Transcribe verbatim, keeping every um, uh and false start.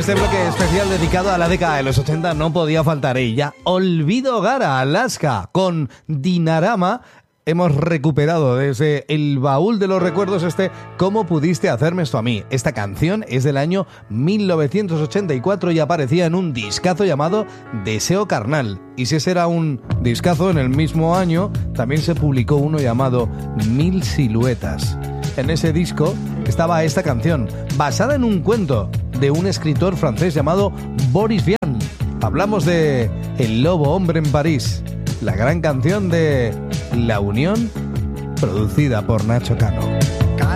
este bloque especial dedicado a la década de los ochenta no podía faltar ella. Olvido Gara, Alaska, con Dinarama. Hemos recuperado desde el baúl de los recuerdos este ¿Cómo pudiste hacerme esto a mí? Esta canción es del año mil novecientos ochenta y cuatro y aparecía en un discazo llamado Deseo Carnal. Y si ese era un discazo, en el mismo año también se publicó uno llamado Mil Siluetas. En ese disco estaba esta canción, basada en un cuento de un escritor francés llamado Boris Vian. Hablamos de El lobo hombre en París, la gran canción de La Unión, producida por Nacho Cano.